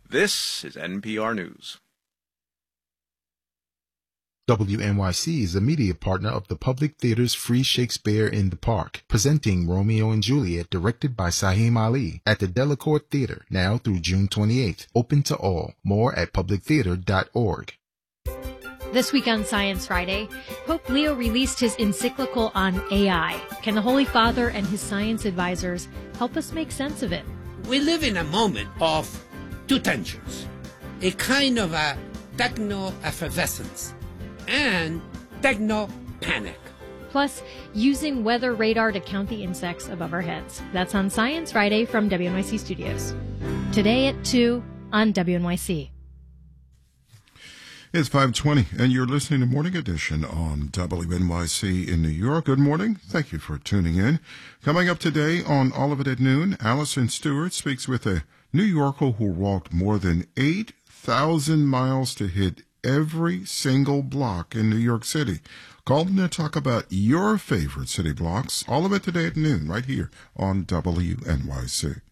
This is NPR News. WNYC is a media partner of the Public Theater's Free Shakespeare in the Park, presenting Romeo and Juliet, directed by Saheem Ali, at the Delacorte Theater, now through June 28th. Open to all. More at publictheater.org. This week on Science Friday, Pope Leo released his encyclical on AI. Can the Holy Father and his science advisors help us make sense of it? We live in a moment of two tensions, a kind of a techno-effervescence and techno-panic. Plus, using weather radar to count the insects above our heads. That's on Science Friday from WNYC Studios. Today at 2 on WNYC. It's 5:20, and you're listening to Morning Edition on WNYC in New York. Good morning. Thank you for tuning in. Coming up today on All of It at Noon, Allison Stewart speaks with a New Yorker who walked more than 8,000 miles to hit every single block in New York City. Call in to talk about your favorite city blocks. All of it today at noon, right here on WNYC.